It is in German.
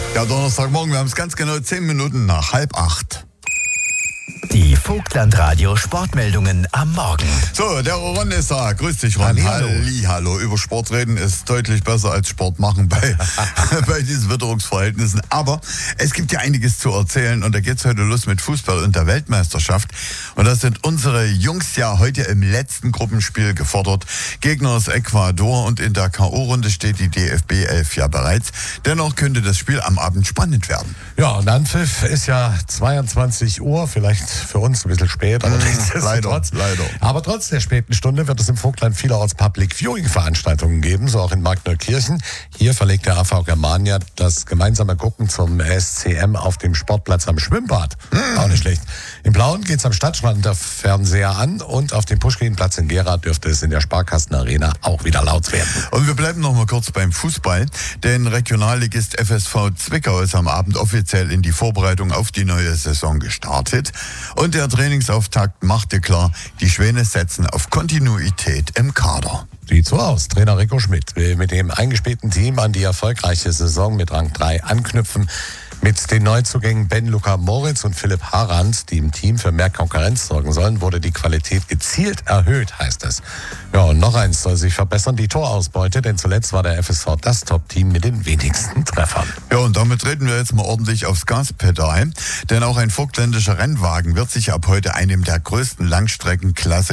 Ja, Donnerstagmorgen, wir haben es ganz genau 10 Minuten nach 7:30. Die Vogtland-Radio Sportmeldungen am Morgen. So, der Ron ist da. Grüß dich, Ron. Hallo. Über Sport reden ist deutlich besser als Sport machen bei diesen Witterungsverhältnissen. Aber es gibt ja einiges zu erzählen und da geht's heute los mit Fußball und der Weltmeisterschaft. Und das sind unsere Jungs ja heute im letzten Gruppenspiel gefordert. Gegner ist Ecuador und in der K.O.-Runde steht die DFB 11 ja bereits. Dennoch könnte das Spiel am Abend spannend werden. Ja, und Anpfiff ist ja 22 Uhr, vielleicht für uns ein bisschen spät, aber leider. Aber trotz der späten Stunde wird es im Vogtland vielerorts Public Viewing Veranstaltungen geben, so auch in Markneukirchen. Hier verlegt der AV Germania das gemeinsame Gucken zum SCM auf dem Sportplatz am Schwimmbad. Auch nicht schlecht. Im Blauen geht es am Stadtstrand der Fernseher an und auf dem Puschkinplatz in Gera dürfte es in der Sparkassenarena auch wieder laut werden. Und wir bleiben noch mal kurz beim Fußball, denn Regionalligist FSV Zwickau ist am Abend offiziell in die Vorbereitung auf die neue Saison gestartet. Und der Trainingsauftakt machte klar, die Schwäne setzen auf Kontinuität im Kader. Sieht so aus. Trainer Rico Schmidt will mit dem eingespielten Team an die erfolgreiche Saison mit Rang 3 anknüpfen. Mit den Neuzugängen Ben-Luca Moritz und Philipp Harand, die im Team für mehr Konkurrenz sorgen sollen, wurde die Qualität gezielt erhöht, heißt es. Ja, und noch eins soll sich verbessern, die Torausbeute, denn zuletzt war der FSV das Top-Team mit den wenigsten Treffern. Ja, und damit treten wir jetzt mal ordentlich aufs Gaspedal, denn auch ein vogtländischer Rennwagen wird sich ab heute einem der größten Langstreckenklasse